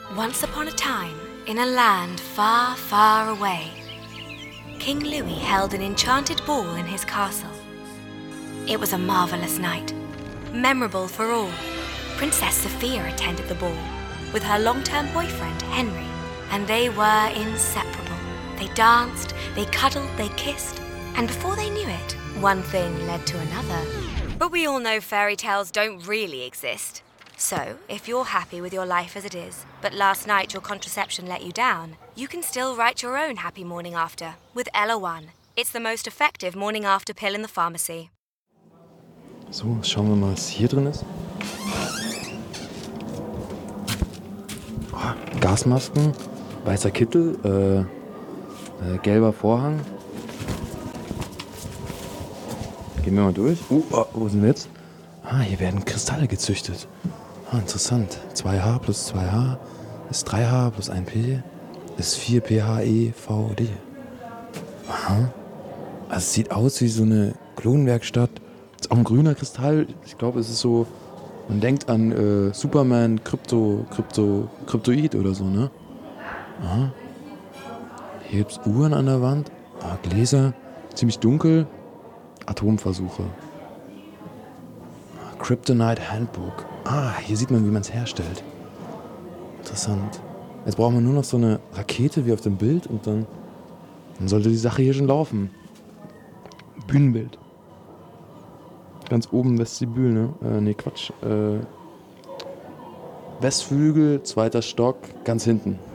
Once upon a time, in a land far, far away, King Louis held an enchanted ball in his castle. It was a marvelous night, memorable for all. Princess Sophia attended the ball with her long-term boyfriend, Henry, and they were inseparable. They danced, they cuddled, they kissed, and before they knew it, one thing led to another. But we all know fairy tales don't really exist. So, if you're happy with your life as it is, but last night your contraception let you down, you can still write your own happy morning after with Ella One. It's the most effective morning after pill in the pharmacy. So, schauen wir mal, was hier drin ist. Oh, Gasmasken, weißer Kittel, gelber Vorhang. Gehen wir mal durch. Wo sind wir jetzt? Hier werden Kristalle gezüchtet. Interessant. 2H plus 2H ist 3H plus 1P ist 4PHEVD. Aha. Also es sieht aus wie so eine Klonwerkstatt. Ist auch ein grüner Kristall. Ich glaube, es ist so, man denkt an Superman, Kryptoid oder so, ne? Aha. Hier gibt's Uhren an der Wand. Gläser. Ziemlich dunkel. Atomversuche. Kryptonite Handbook. Hier sieht man, wie man es herstellt. Interessant. Jetzt brauchen wir nur noch so eine Rakete wie auf dem Bild und dann sollte die Sache hier schon laufen. Bühnenbild. Ganz oben Vestibül, ne? Nee, Quatsch. Westflügel, 2. Stock, ganz hinten.